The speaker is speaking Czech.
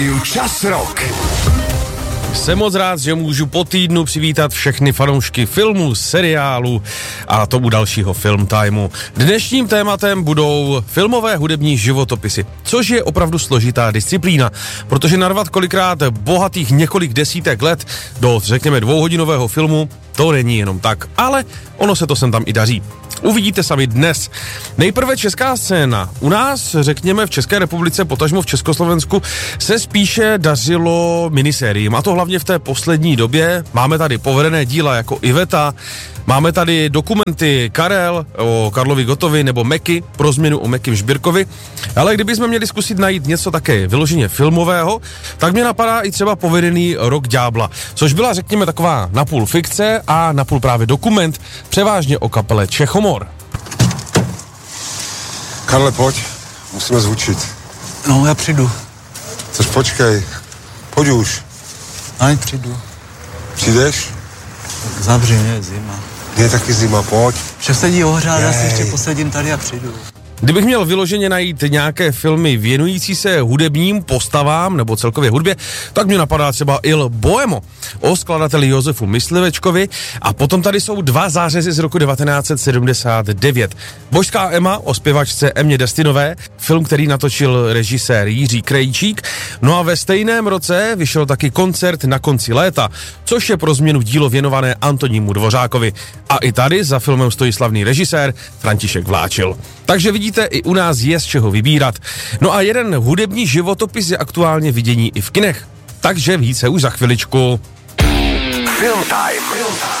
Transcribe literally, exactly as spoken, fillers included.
Čas rok. Jsem moc rád, že můžu po týdnu přivítat všechny fanoušky filmů, seriálu a tomu dalšího Film Timeu. Dnešním tématem budou filmové hudební životopisy, což je opravdu složitá disciplína, protože narvat kolikrát bohatých několik desítek let do, řekněme, dvouhodinového filmu, to není jenom tak, ale ono se to sem tam i daří. Uvidíte sami dnes. Nejprve česká scéna. U nás, řekněme, v České republice, potažmo v Československu, se spíše dařilo minisériím. A to hlavně v té poslední době. Máme tady povedené díla jako Iveta, máme tady dokumenty Karel o Karlovi Gottovi nebo Meky, pro změnu o Meky Žbírkovi. Ale kdybychom měli zkusit najít něco také vyloženě filmového, tak mě napadá i třeba povedený Rok ďábla, což byla, řekněme, taková napůl fikce a napůl právě dokument, převážně o kapele Čechomor. Karle, pojď, musíme zvučit. No, já přijdu. Což počkej, pojď už. Aj, přijdu. Přijdeš? Zavři, je zima. Je taky zima, pojď. Však sedí ohřát, já si ještě posedím tady a přijdu. Kdybych měl vyloženě najít nějaké filmy věnující se hudebním postavám nebo celkově hudbě, tak mě napadá třeba Il Bohemo o skladateli Josefu Myslivečkovi a potom tady jsou dva zářezy z roku devatenáct set sedmdesát devět. Božská Emma o zpěvačce Emě Destinové, film, který natočil režisér Jiří Krejčík. No a ve stejném roce vyšel taky Koncert na konci léta, což je pro změnu dílo věnované Antonínu Dvořákovi. A i tady za filmem stojí slavný režisér František Vláčil. Takže vidíte, i u nás je z čeho vybírat. No a jeden hudební životopis je aktuálně vidění i v kinech. Takže více už za chviličku. Film Time.